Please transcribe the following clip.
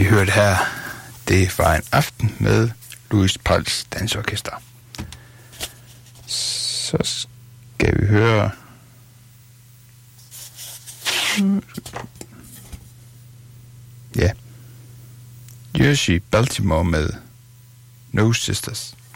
hørte her, det var en aften med Louis Pauls Dansorkester. Så skal vi høre... Ja. Jersey Baltimore med No Sisters.